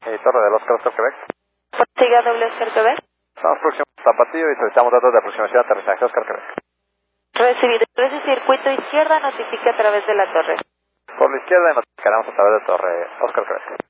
Torre del Oscar Quebec. Siga doble Oscar Quebec. Estamos próximos a Tapatío y solicitamos datos de aproximación de aterrizaje Oscar Quebec. Recibido. Ingrese circuito izquierda, notifique a través de la torre. Por la izquierda notificaremos a través de Torre Oscar Quebec.